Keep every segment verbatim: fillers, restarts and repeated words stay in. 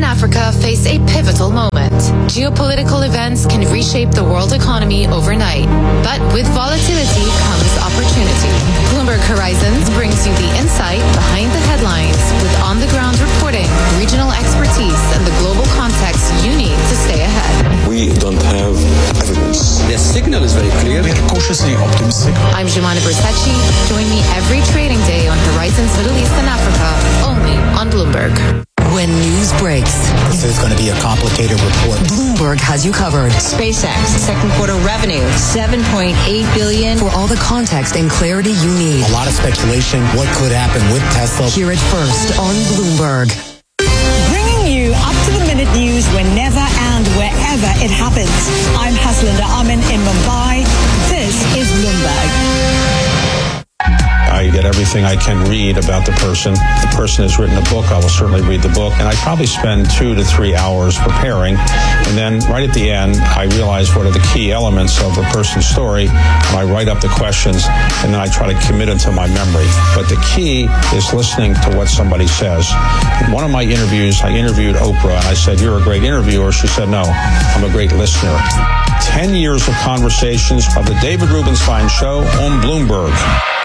and Africa face a pivotal moment. Geopolitical events can reshape the world economy overnight. But with volatility comes opportunity. Bloomberg Horizons brings you the insight behind the headlines with on-the-ground reporting, regional expertise, and the global context you need to stay ahead. We don't have evidence. The signal is very clear. We are cautiously optimistic. I'm Jumana Bersachi. Join me every trading day on Horizons Middle East and Africa, only on Bloomberg. When news breaks, this is going to be a complicated report. Bloomberg has you covered. SpaceX, second quarter revenue, seven point eight billion dollars. For all the context and clarity you need. A lot of speculation, what could happen with Tesla. Hear it first on Bloomberg. Bringing you up-to-the-minute news whenever and wherever it happens. I'm Haslinda Amin in Mumbai. This is Bloomberg. I get everything I can read about the person. The person has written a book. I will certainly read the book. And I probably spend two to three hours preparing. And then right at the end, I realize what are the key elements of the person's story. And I write up the questions. And then I try to commit it to my memory. But the key is listening to what somebody says. In one of my interviews, I interviewed Oprah. And I said, "You're a great interviewer." She said, "No, I'm a great listener." Ten years of conversations of the David Rubenstein Show on Bloomberg.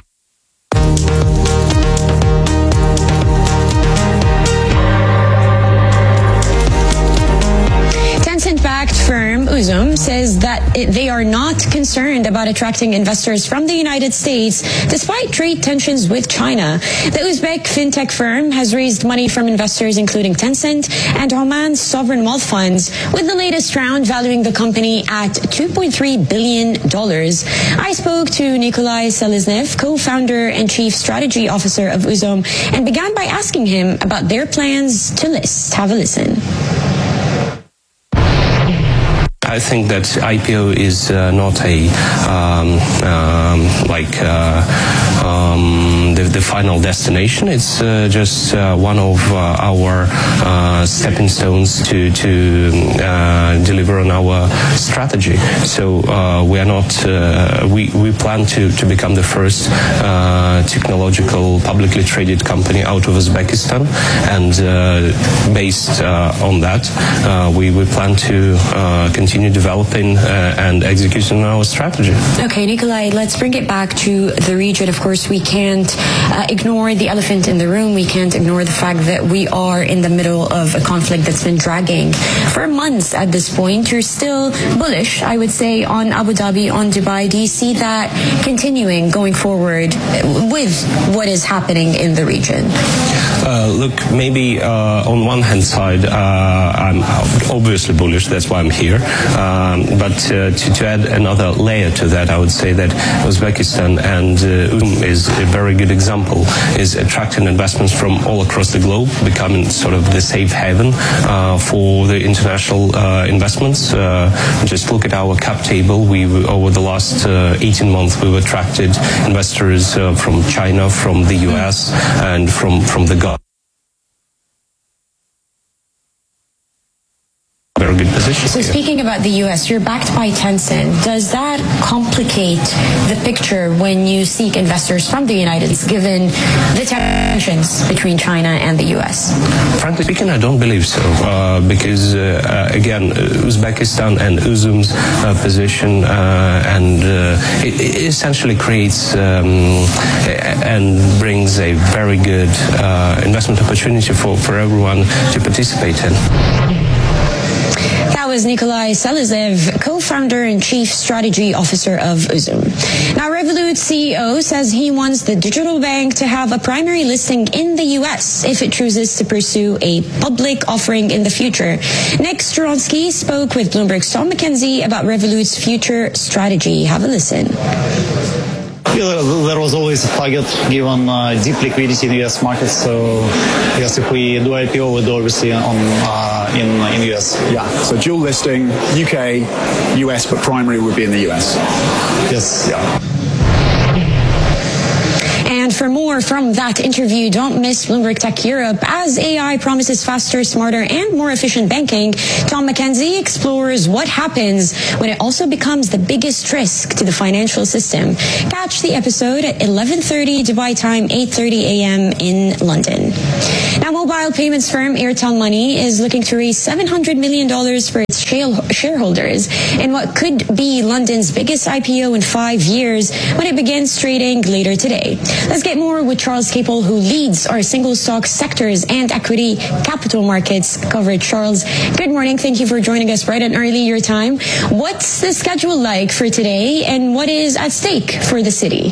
Tencent-backed firm Uzum says that it, they are not concerned about attracting investors from the United States despite trade tensions with China. The Uzbek fintech firm has raised money from investors including Tencent and Oman's sovereign wealth funds, with the latest round valuing the company at two point three billion dollars. I spoke to Nikolai Seleznev, co-founder and chief strategy officer of Uzum, and began by asking him about their plans to list. Have a listen. I think that I P O is uh, not a um, um, like uh, um, the, the final destination. It's uh, just uh, one of uh, our uh, stepping stones to to uh, deliver on our strategy. So uh, we are not. Uh, we we plan to to become the first uh, technological publicly traded company out of Uzbekistan, and uh, based uh, on that, uh, we we plan to uh, continue developing uh, and executing our strategy. Okay, Nikolai, let's bring it back to the region. Of course, we can't uh, ignore the elephant in the room. We can't ignore the fact that we are in the middle of a conflict that's been dragging for months at this point. You're still bullish, I would say, on Abu Dhabi, on Dubai. Do you see that continuing going forward with what is happening in the region? Uh, look, maybe uh, on one hand side, uh, I'm obviously bullish. That's why I'm here. Um, but uh, to, to add another layer to that, I would say that Uzbekistan and uh, Uzum is a very good example, is attracting investments from all across the globe, becoming sort of the safe haven uh, for the international uh, investments. Uh, just look at our cap table. We, over the last uh, eighteen months, we've attracted investors uh, from China, from the U S, and from, from the Gulf. Very good position. So speaking about the U S, you're backed by Tencent. Does that complicate the picture when you seek investors from the United States, given the tensions between China and the U S? Frankly speaking, I don't believe so, uh, because uh, uh, again, Uzbekistan and Uzum's uh, position uh, and uh, it, it essentially creates um, and brings a very good uh, investment opportunity for, for everyone to participate in. That was Nikolai Seleznev, co-founder and chief strategy officer of Uzum. Now, Revolut C E O says he wants the digital bank to have a primary listing in the U S if it chooses to pursue a public offering in the future. Nick Stronsky spoke with Bloomberg's Tom McKenzie about Revolut's future strategy. Have a listen. There was always a target given uh, deep liquidity in the U S market. So I guess if we do I P O, we do obviously on uh, in in the U S. Yeah. So dual listing, U K, U S, but primary would be in the U S. Yes. Yeah. And for more from that interview, don't miss Bloomberg Tech Europe. As A I promises faster, smarter, and more efficient banking, Tom McKenzie explores what happens when it also becomes the biggest risk to the financial system. Catch the episode at eleven thirty Dubai time, eight thirty a.m. in London. Now, mobile Mobile payments firm Airtel Money is looking to raise seven hundred million dollars for its shareholders in what could be London's biggest I P O in five years when it begins trading later today. Let's get more with Charles Capel, who leads our single stock sectors and equity capital markets coverage. Charles, good morning. Thank you for joining us bright and early your time. What's the schedule like for today, and what is at stake for the city?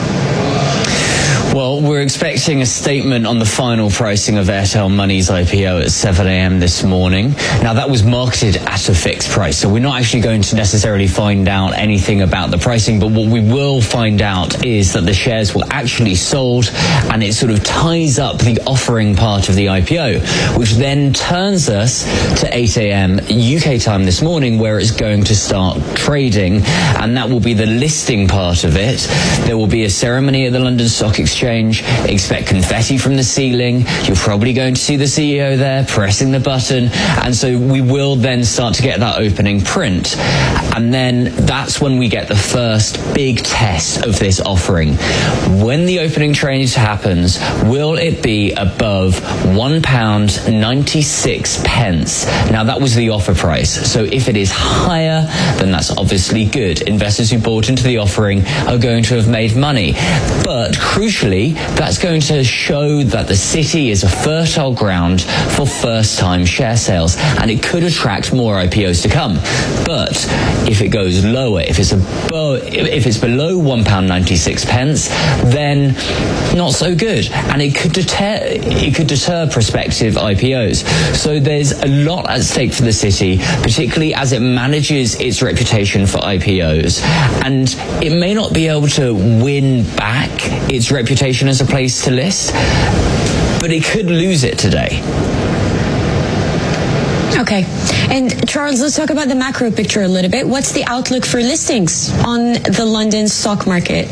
Well, we're expecting a statement on the final pricing of Airtel Money's I P O at seven a.m. this morning. Now, that was marketed at a fixed price, so we're not actually going to necessarily find out anything about the pricing, but what we will find out is that the shares were actually sold, and it sort of ties up the offering part of the I P O, which then turns us to eight a.m. U K time this morning, where it's going to start trading, and that will be the listing part of it. There will be a ceremony at the London Stock Exchange. Expect confetti from the ceiling. You're probably going to see the C E O there pressing the button, and so we will then start to get that opening print, and then that's when we get the first big test of this offering. When the opening trade happens, will it be above one pound ninety-six pence? Now, that was the offer price, so if it is higher, then that's obviously good. Investors who bought into the offering are going to have made money, but crucially, that's going to show that the city is a fertile ground for first-time share sales, and it could attract more I P Os to come. But if it goes lower, if it's above, if it's below one pound ninety-six pence, then not so good, and it could deter it could deter prospective I P Os. So there's a lot at stake for the city, particularly as it manages its reputation for I P Os, and it may not be able to win back its reputation as a place to list, but it could lose it today. Okay. And Charles, let's talk about the macro picture a little bit. What's the outlook for listings on the London stock market?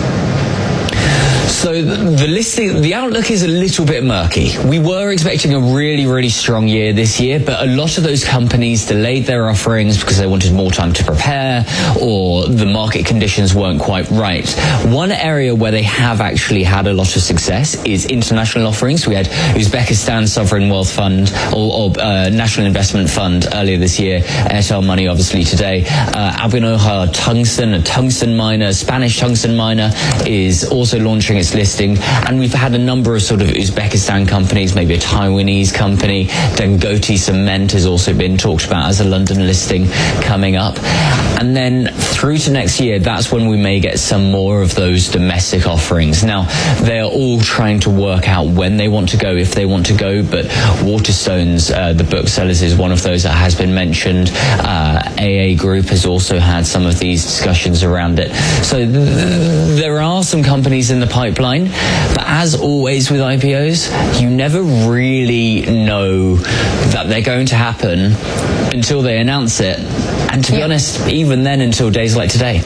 So the listing, the outlook is a little bit murky. We were expecting a really, really strong year this year, but a lot of those companies delayed their offerings because they wanted more time to prepare, or the market conditions weren't quite right. One area where they have actually had a lot of success is international offerings. We had Uzbekistan Sovereign Wealth Fund, or, or uh, National Investment Fund earlier this year, Airtel Money obviously today. Uh, Abinoha Tungsten, a tungsten miner, Spanish tungsten miner, is also launching its listing, and we've had a number of sort of Uzbekistan companies, maybe a Taiwanese company. Dangote Cement has also been talked about as a London listing coming up, and then through to next year, that's when we may get some more of those domestic offerings. Now, they're all trying to work out when they want to go, if they want to go, but Waterstones, uh, the booksellers, is one of those that has been mentioned. uh, A A Group has also had some of these discussions around it. So th- there are some companies in the pipeline, but as always with I P Os, you never really know that they're going to happen until they announce it, and to be honest, even then until days like today.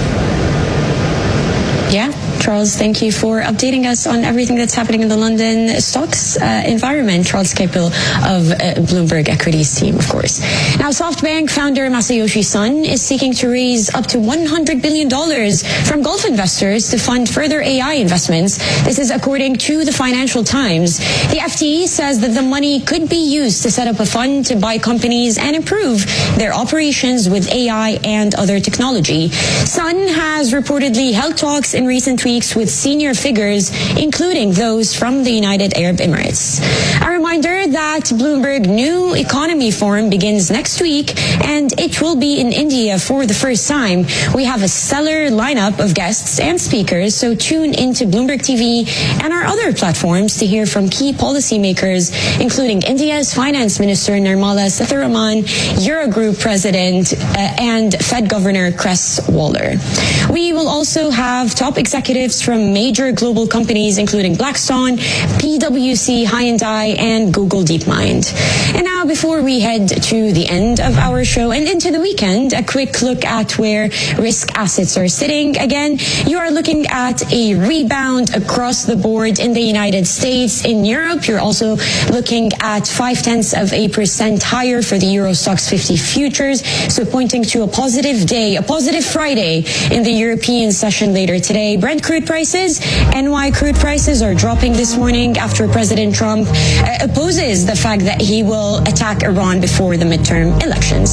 Yeah. Charles, thank you for updating us on everything that's happening in the London stocks uh, environment. Charles Capel of uh, Bloomberg Equities team, of course. Now, SoftBank founder Masayoshi Son is seeking to raise up to one hundred billion dollars from Gulf investors to fund further A I investments. This is according to the Financial Times. The F T E says that the money could be used to set up a fund to buy companies and improve their operations with A I and other technology. Son has reportedly held talks in recent weeks with senior figures, including those from the United Arab Emirates. A reminder that Bloomberg New Economy Forum begins next week, and it will be in India for the first time. We have a stellar lineup of guests and speakers, so tune into Bloomberg T V and our other platforms to hear from key policymakers, including India's Finance Minister Nirmala Sitharaman, Eurogroup President, uh, and Fed Governor Chris Waller. We will also have top executives from major global companies, including Blackstone, P W C, Hyundai, and Google political DeepMind. And now, before we head to the end of our show and into the weekend, a quick look at where risk assets are sitting. Again, you are looking at a rebound across the board in the United States. In Europe, you're also looking at five tenths of a percent higher for the Euro Stoxx fifty futures. So pointing to a positive day, a positive Friday in the European session later today. Brent crude prices, N Y crude prices are dropping this morning after President Trump uh, opposes the fact that he will attack Iran before the midterm elections.